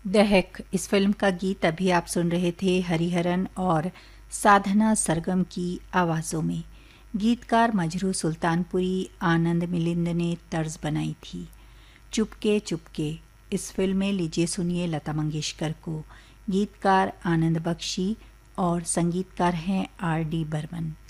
दहक इस फिल्म का गीत अभी आप सुन रहे थे हरिहरन और साधना सरगम की आवाज़ों में। गीतकार मजरू सुल्तानपुरी, आनंद मिलिंद ने तर्ज बनाई थी। चुपके चुपके इस फिल्म में लीजिए सुनिए लता मंगेशकर को। गीतकार आनंद बख्शी और संगीतकार हैं आर डी बर्मन।